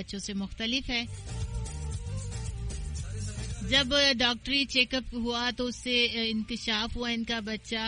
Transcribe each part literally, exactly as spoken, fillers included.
बच्चों से मुख्तलिफ है। जब डॉक्टरी चेकअप हुआ तो उससे इंकशाफ हुआ इनका बच्चा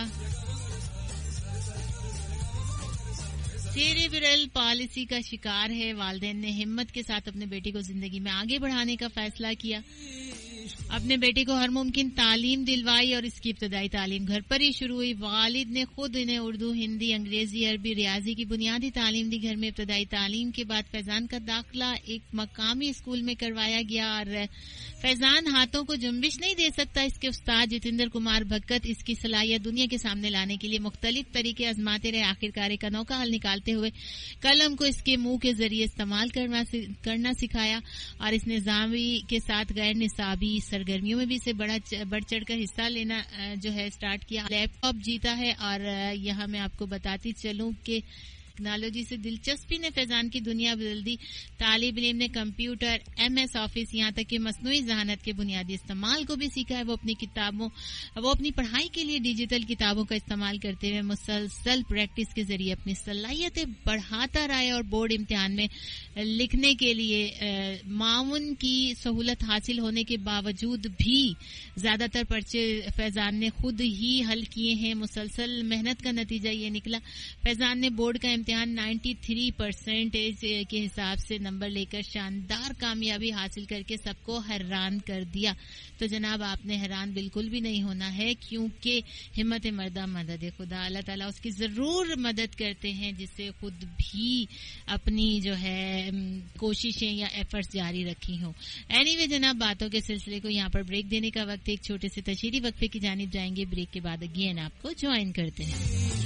सेरेब्रल पॉलिसी का शिकार है। वालिदैन ने हिम्मत के साथ अपने बेटे को जिंदगी में आगे बढ़ाने का फैसला किया। अपने बेटे को हर मुमकिन तालीम दिलवाई और इसकी इब्तदाई तालीम घर पर ही शुरू हुई। वालिद ने खुद इन्हें उर्दू, हिंदी, अंग्रेजी, अरबी, रियाजी की बुनियादी तालीम दी। घर में इब्तदाई तालीम के बाद फैजान का दाखिला एक मकामी स्कूल में करवाया गया और फैजान हाथों को जुम्बिश नहीं दे सकता। इसके उस्ताद जितेंद्र कुमार भक्कत इसकी सलाहियत दुनिया के सामने लाने के लिए मुख्तलिफ तरीके आजमाते रहे। आखिरकार एक अनोखा हल निकालते हुए कलम को इसके मुंह के जरिए इस्तेमाल करना सिखाया और इस निजामी के साथ गैर निसाबी सरगर्मियों में भी इसे बड़ा बढ़ चढ़कर हिस्सा लेना जो है स्टार्ट किया। लैपटॉप जीता है और यहाँ मैं आपको बताती चलूं कि टेक्नोलॉजी से दिलचस्पी ने फैजान की दुनिया बदल दी। तालिब इल्म ने कंप्यूटर, एमएस ऑफिस, यहाँ तक कि मसनूई ज़हानत के बुनियादी इस्तेमाल को भी सीखा है। वो अपनी किताबों वो अपनी पढ़ाई के लिए डिजिटल किताबों का इस्तेमाल करते हुए मुसलसल प्रैक्टिस के जरिए अपनी सलाहियतें बढ़ाता रहा है और बोर्ड इम्तिहान में लिखने के लिए माउन की सहूलत हासिल होने के बावजूद भी ज्यादातर पर्चे फैजान ने खुद ही हल किए हैं। मुसलसल मेहनत का नतीजा ये निकला। फैजान ने बोर्ड का इम्तिहान तिरानवे परसेंटेज के हिसाब से नंबर लेकर शानदार कामयाबी हासिल करके सबको हैरान कर दिया। तो जनाब आपने हैरान बिल्कुल भी नहीं होना है, क्योंकि हिम्मत मर्दा मदद खुदा, अल्लाह ताला उसकी जरूर मदद करते हैं जिससे खुद भी अपनी जो है कोशिशें या एफर्ट्स जारी रखी हों। एनीवे जनाब, बातों के सिलसिले को यहाँ पर ब्रेक देने का वक्त। एक छोटे से तशरीरी वक्फे की जानिब जाएंगे। ब्रेक के बाद अगेन आपको ज्वाइन करते हैं।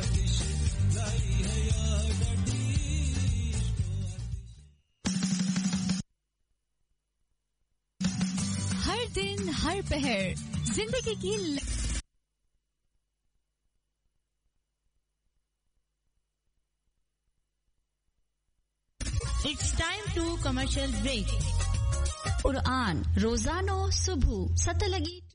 हर दिन हर पहर जिंदगी की ल... It's time to commercial break. Quran रोजानो सुबह सत लगी